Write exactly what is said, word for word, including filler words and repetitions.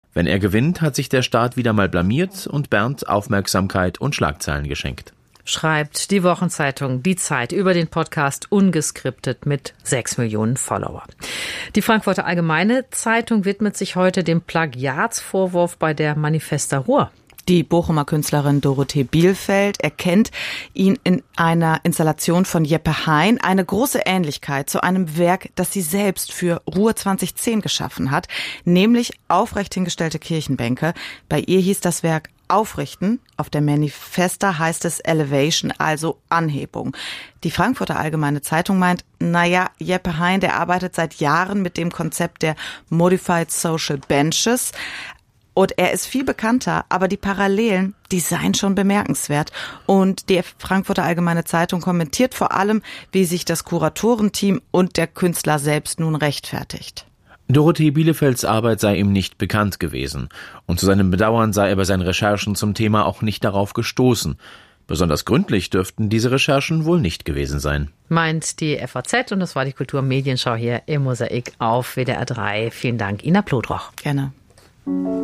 Wenn er gewinnt, hat sich der Staat wieder mal blamiert und Bernd Aufmerksamkeit und Schlagzeilen geschenkt. Schreibt die Wochenzeitung Die Zeit über den Podcast Ungeskriptet mit sechs Millionen Follower. Die Frankfurter Allgemeine Zeitung widmet sich heute dem Plagiatsvorwurf bei der Manifesta Ruhr. Die Bochumer Künstlerin Dorothee Bielefeld erkennt ihn in einer Installation von Jeppe Hein eine große Ähnlichkeit zu einem Werk, das sie selbst für Ruhr zwanzig zehn geschaffen hat, nämlich aufrecht hingestellte Kirchenbänke. Bei ihr hieß das Werk Aufrichten. Auf der Manifesta heißt es Elevation, also Anhebung. Die Frankfurter Allgemeine Zeitung meint, naja, Jeppe Hein, der arbeitet seit Jahren mit dem Konzept der Modified Social Benches. Und er ist viel bekannter, aber die Parallelen, die seien schon bemerkenswert. Und die Frankfurter Allgemeine Zeitung kommentiert vor allem, wie sich das Kuratorenteam und der Künstler selbst nun rechtfertigt. Dorothee Bielefelds Arbeit sei ihm nicht bekannt gewesen. Und zu seinem Bedauern sei er bei seinen Recherchen zum Thema auch nicht darauf gestoßen. Besonders gründlich dürften diese Recherchen wohl nicht gewesen sein. Meint die F A Z, und das war die Kulturmedienschau hier im Mosaik auf W D R drei. Vielen Dank, Ina Plodroch. Gerne.